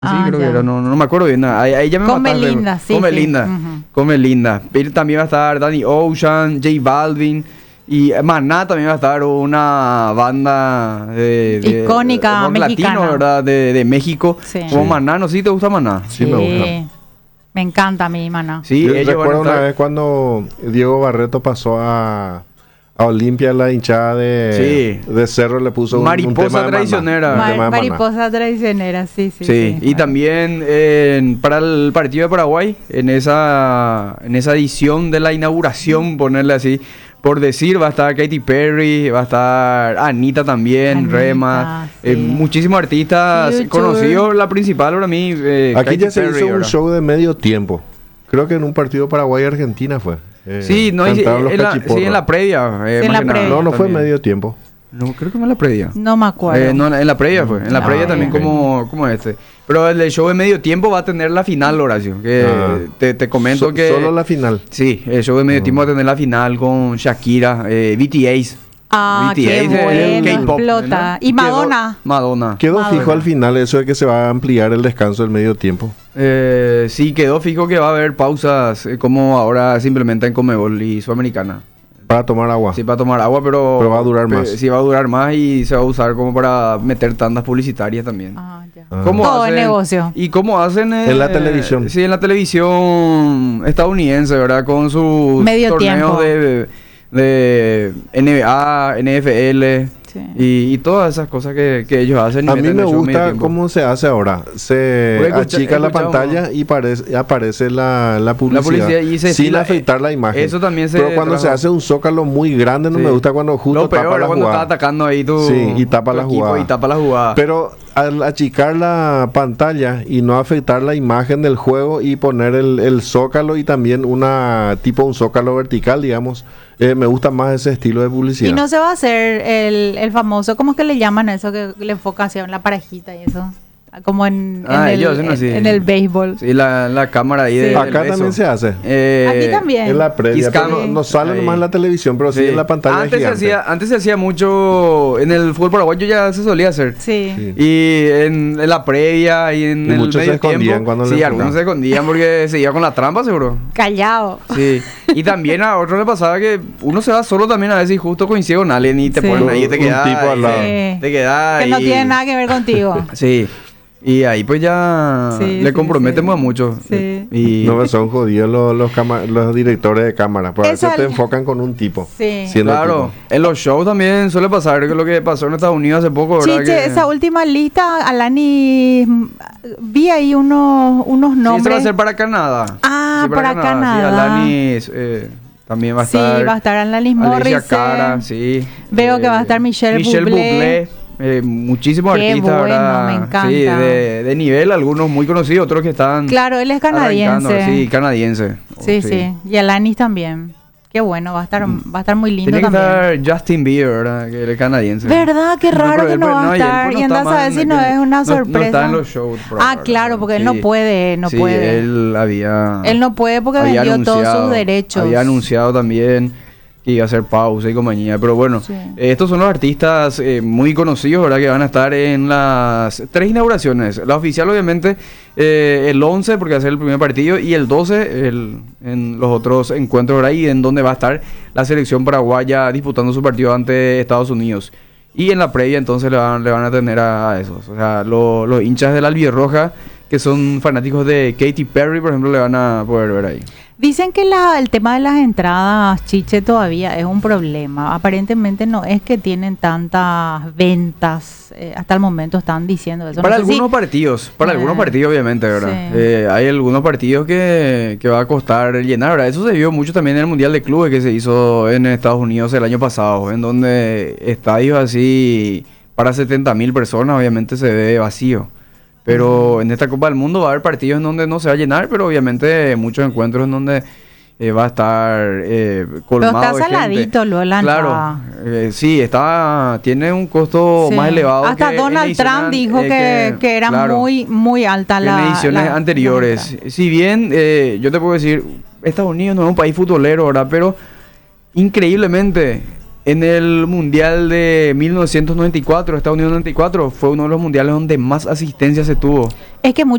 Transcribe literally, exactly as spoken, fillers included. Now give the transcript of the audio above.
Sí, Ah, creo que ya. era, no, no me acuerdo bien. Ahí, ahí ya me Con mataste. Belinda, sí, Con sí. Belinda, Ujú. con Belinda. Pero también va a estar Danny Ocean, J Balvin y Maná también va a estar una banda de, de- Icónica, de rock mexicana. latino, ¿verdad? De, de México. Sí. Como Sí. Maná, no sé si te gusta Maná. Sí, me gusta. Me encanta a mí, Maná. Sí, Yo ellos van a recuerdo una estar- vez cuando Diego Barreto pasó a, a Olimpia, la hinchada de, Sí. de Cerro le puso un, un Mariposa tema de Maná, traicionera. un Ma- tema de Maná. mariposa traicionera, sí, sí. Sí, y Bueno. también eh, para el partido de Paraguay, en esa, en esa edición de la inauguración, ponerle así, por decir, va a estar Katy Perry, va a estar Anita también, Anita, Rema, eh, sí. muchísimos artistas Future. conocidos. La principal para mí, eh, Aquí Katy ya se Perry, hizo un ¿verdad? show de medio tiempo. Creo que en un partido Paraguay-Argentina fue. Eh, Sí, no, y- cantaron los en la, sí, cachiporros. en la previa. eh, Sí, en más la que nada, previa. No, no fue también. medio tiempo. No, creo que fue en la previa. No me acuerdo. Eh, no, en la previa fue. En la Ah, previa también ok. como, como este. Pero el show de medio tiempo va a tener la final, Horacio. Que Ah. te, te comento So- que... Solo la final. Sí, el show de medio tiempo va a tener la final con Shakira, eh, B T S. Ah, B T S, qué el bueno, K-pop, explota. ¿no? Y Madonna. Madonna. Quedó Madonna. fijo al final eso de que se va a ampliar el descanso del medio tiempo. Eh, sí, quedó fijo que va a haber pausas eh, como ahora simplemente en Conmebol y Sudamericana. Para tomar agua. Sí, para tomar agua, pero... Pero va a durar pe- más. Sí, va a durar más y se va a usar como para meter tandas publicitarias también. Ah, ya. Ah. ¿Cómo Todo es hacen- negocio. ¿Y cómo hacen? eh, En la televisión. Sí, en la televisión estadounidense, ¿verdad? Con sus Medio torneos tiempo. de, de N B A, N F L Sí. y, y todas esas cosas que, que ellos hacen. y A mí meten me el show medio gusta tiempo. cómo se hace ahora. Se Porque escucha- achica la escuchamos. pantalla y parece, aparece la, la publicidad. publicidad y se sin estila- afectar la imagen. eso también se Pero cuando se trajo. hace un zócalo muy grande, no Sí. me gusta cuando justo Lo peor tapa es la cuando jugada. está atacando ahí tu, Sí, y tapa tu la equipo jugada. y tapa la jugada. Pero al achicar la pantalla y no afectar la imagen del juego y poner el, el zócalo y también una tipo un zócalo vertical, digamos, eh, me gusta más ese estilo de publicidad. Y no se va a hacer el, el famoso, ¿cómo es que le llaman eso? Que le enfoca hacia la parejita y eso. Como en, Ah, en, el, ellos hacen en, así. en el béisbol. Sí, la, la cámara ahí Sí. de, del Acá beso. también se hace. Eh, Aquí también. En la previa, Iscam- pero no, no sale Ahí. nomás en la televisión, pero sí, Sí. en la pantalla antes se, gigante. hacía, antes se hacía mucho en el fútbol paraguayo, ya se solía hacer. Sí. Sí. Y en, en la previa y en Y el muchos se medio escondían tiempo, cuando le sí, enfocaban. algunos se escondían porque se iba con la trampa, seguro. Callado. Sí. Y también a otros le pasaba que uno se va solo también a veces y justo coincide con alguien y te Sí. ponen ahí y te Un quedas. tipo al ahí, lado. Te, Sí. te quedas Que no ahí. tiene nada que ver contigo. Sí. Y ahí pues ya Sí, le sí, comprometemos sí. a mucho. Sí. Y No me son jodidos los, los, cama- los directores de cámara. Por eso Esa- te enfocan con un tipo. Sí. siendo claro, tipo. en los shows también suele pasar que lo que pasó en Estados Unidos hace poco, ¿verdad? Chiche, Que- esa última lista, Alani, mm, vi ahí unos, unos Sí, se va a nombres. hacer para Canadá. Ah, Sí, para Canadá. Sí, Alanis eh, también va a Sí, estar. va a estar Alanis Alicia Morris. Cara, sí. Veo que va a estar Michelle Bublé. eh, muchísimos Qué artistas, bueno, ¿verdad? me encanta. Sí, de, de nivel, algunos muy conocidos, otros que están. Claro, él es arrancando, canadiense. Sí, canadiense. Sí, Oh, sí. Y Alanis también. Qué bueno, va a estar, va a estar muy lindo Tiene que también. estar Justin Bieber, ¿verdad? Que él es canadiense. ¿Verdad? Qué No, raro pero que él, no pues, va a y él, estar. pues, Y está andás a más ver si en- no es una no- sorpresa. No está en los shows. por Ah, ahora, claro, porque él no sí. puede, no Sí, puede. él había... Él no puede porque había vendió todos anunciado- sus derechos. Había anunciado también que iba a hacer pausa y compañía. Pero bueno, Sí. eh, estos son los artistas eh, muy conocidos, ¿verdad? Que van a estar en las tres inauguraciones. La oficial, obviamente, eh, el once, porque va a ser el primer partido, y el doce el, en los otros encuentros, ¿verdad? Y en donde va a estar la selección paraguaya disputando su partido ante Estados Unidos. Y en la previa, entonces, le van, le van a tener a esos. O sea, lo- los hinchas de la albirroja, que son fanáticos de Katy Perry, por ejemplo, le van a poder ver ahí. Dicen que la, el tema de las entradas, Chiche, todavía es un problema. Aparentemente no es que tienen tantas ventas. eh, hasta el momento están diciendo eso. Para No sé si- algunos partidos, para Eh, algunos partidos obviamente, ¿verdad? sí. Eh, hay algunos partidos que, que va a costar llenar, ¿verdad? Eso se vio mucho también en el Mundial de Clubes que se hizo en Estados Unidos el año pasado, en donde estadios así para setenta mil personas obviamente se ve vacío. Pero en esta Copa del Mundo va a haber partidos en donde no se va a llenar, pero obviamente muchos encuentros en donde eh, va a estar eh, colmado Pero está de gente. saladito luego la Claro, entrada. eh, sí, está, tiene un costo Sí. más elevado. Hasta que en Donald ediciones Trump an- dijo eh, que, que era claro, muy, muy alta que la. en ediciones la- anteriores. la Si bien eh, yo te puedo decir, Estados Unidos no es un país futbolero, ¿verdad? Pero increíblemente En el Mundial de mil novecientos noventa y cuatro, Estados Unidos noventa y cuatro, fue uno de los mundiales donde más asistencia se tuvo. Es que